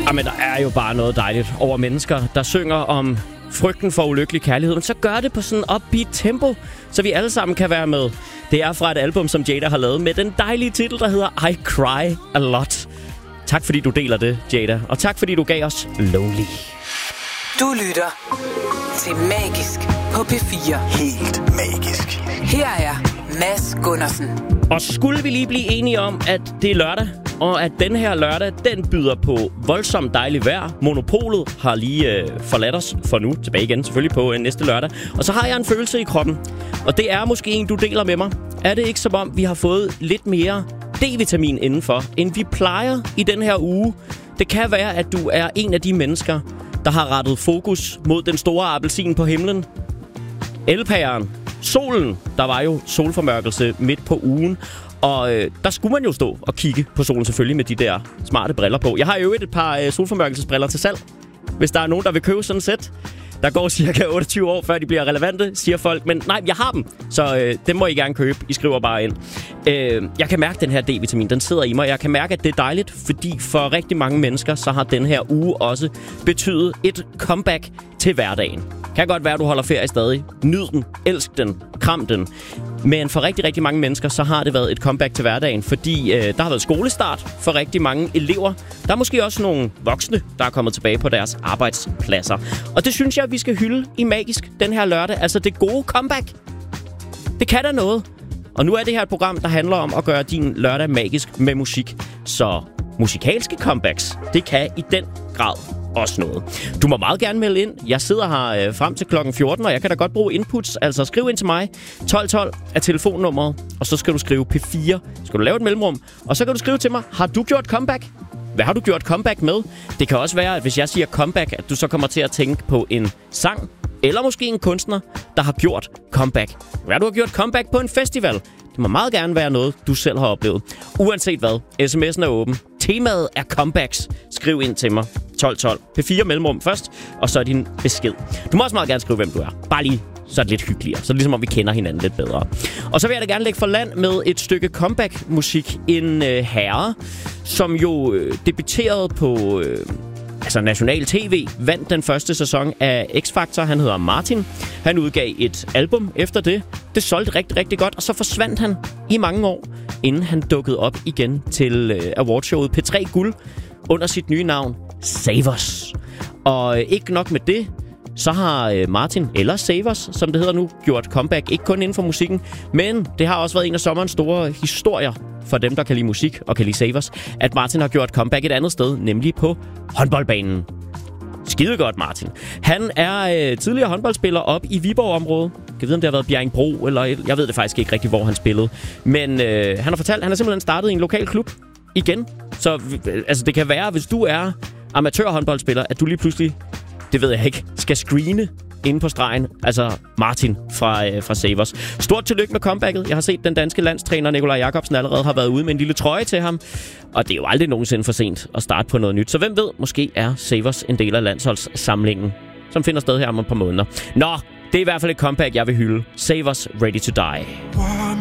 Jamen, der er jo bare noget dejligt over mennesker, der synger om frygten for ulykkelig kærlighed, men så gør det på sådan en upbeat tempo, så vi alle sammen kan være med. Det er fra et album, som Jada har lavet med den dejlige titel, der hedder I Cry A Lot. Tak fordi du deler det, Jada, og tak fordi du gav os Lonely. Du lytter til Magisk på P4. Helt magisk. Her er Mads Gundersen. Og skulle vi lige blive enige om, at det er lørdag, og at den her lørdag, den byder på voldsomt dejligt vejr. Monopolet har lige forladt os for nu. Tilbage igen selvfølgelig på næste lørdag. Og så har jeg en følelse i kroppen. Og det er måske en, du deler med mig. Er det ikke som om, vi har fået lidt mere D-vitamin indenfor, end vi plejer i den her uge? Det kan være, at du er en af de mennesker, der har rettet fokus mod den store appelsin på himlen. Elpæren. Solen. Der var jo solformørkelse midt på ugen. Og der skulle man jo stå og kigge på solen selvfølgelig med de der smarte briller på. Jeg har jo et par solformørkelsesbriller til salg. Hvis der er nogen, der vil købe sådan et sæt. Der går cirka 28 år, før de bliver relevante, siger folk. Men nej, jeg har dem, så dem må I gerne købe. I skriver bare ind. Jeg kan mærke, at den her D-vitamin, den sidder i mig. Jeg kan mærke, at det er dejligt, fordi for rigtig mange mennesker, så har den her uge også betydet et comeback til hverdagen. Kan godt være, at du holder ferie stadig. Nyd den, elsk den, kram den. Men for rigtig, rigtig mange mennesker, så har det været et comeback til hverdagen, fordi der har været skolestart for rigtig mange elever. Der er måske også nogle voksne, der er kommet tilbage på deres arbejdspladser. Og det synes jeg, vi skal hylde i Magisk den her lørdag. Altså det gode comeback. Det kan da noget. Og nu er det her et program, der handler om at gøre din lørdag magisk med musik. Så musikalske comebacks, det kan i den grad også noget. Du må meget gerne melde ind. Jeg sidder her frem til klokken 14, og jeg kan da godt bruge inputs. Altså skriv ind til mig. 1212 er telefonnummeret, og så skal du skrive P4. Skal du lave et mellemrum, og så kan du skrive til mig, har du gjort comeback? Hvad har du gjort comeback med? Det kan også være, at hvis jeg siger comeback, at du så kommer til at tænke på en sang, eller måske en kunstner, der har gjort comeback. Hvad du har gjort comeback på en festival? Det må meget gerne være noget, du selv har oplevet. Uanset hvad, sms'en er åben. Temaet er comebacks. Skriv ind til mig. 1212. P4 mellemrum først, og så din besked. Du må også meget gerne skrive, hvem du er. Bare lige så er det lidt hyggeligere. Så er det ligesom, om vi kender hinanden lidt bedre. Og så vil jeg da gerne lægge for land med et stykke comeback-musik. En herre, som jo debuterede på national tv, vandt den første sæson af X-Factor. Han hedder Martin. Han udgav et album efter det. Det solgte rigtig, rigtig godt, og så forsvandt han i mange år, inden han dukkede op igen til awardshowet P3 Guld under sit nye navn, Savers. Og ikke nok med det, så har Martin, eller Savers, som det hedder nu, gjort comeback. Ikke kun inden for musikken, men det har også været en af sommerens store historier for dem, der kan lide musik og kan lide Savers, at Martin har gjort comeback et andet sted, nemlig på håndboldbanen. Skide godt, Martin. Han er tidligere håndboldspiller op i Viborg-området. Jeg ved, om det har været Bjerringbro, eller jeg ved det faktisk ikke rigtig, hvor han spillede. Men han har fortalt, at han har simpelthen startet i en lokal klub igen. Så altså, det kan være, hvis du er amatørhåndboldspiller, at du lige pludselig, det ved jeg ikke, skal screene inde på stregen. Altså Martin fra Savers. Stort tillykke med comebacket. Jeg har set den danske landstræner Nikolaj Jakobsen allerede har været ude med en lille trøje til ham. Og det er jo aldrig nogensinde for sent at starte på noget nyt. Så hvem ved, måske er Savers en del af landsholdssamlingen, som finder sted her om et par måneder. Nå, det er i hvert fald et comeback, jeg vil hylde. Savers Ready to Die.